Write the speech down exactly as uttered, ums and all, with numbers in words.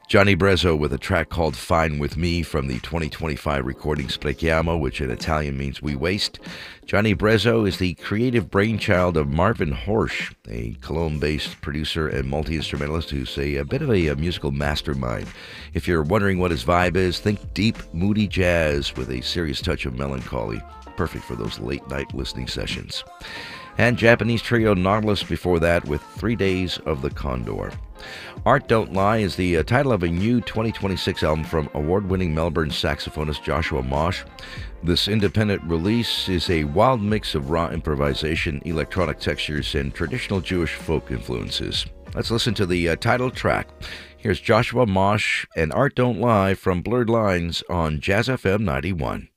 Johnny Brezzo with a track called Fine With Me from the twenty twenty-five recording Sprechiamo, which in Italian means we waste. Johnny Brezzo is the creative brainchild of Marvin Horsch, a Cologne-based producer and multi-instrumentalist who's a, a bit of a, a musical mastermind. If you're wondering what his vibe is, think deep, moody jazz with a serious touch of melancholy. Perfect for those late-night listening sessions. And Japanese trio Nautilus before that with Three Days of the Condor. Art Don't Lie is the uh, title of a new twenty twenty-six album from award-winning Melbourne saxophonist Joshua Mosh. This independent release is a wild mix of raw improvisation, electronic textures, and traditional Jewish folk influences. Let's listen to the uh, title track. Here's Joshua Mosh and Art Don't Lie from Blurred Lines on Jazz F M ninety-one.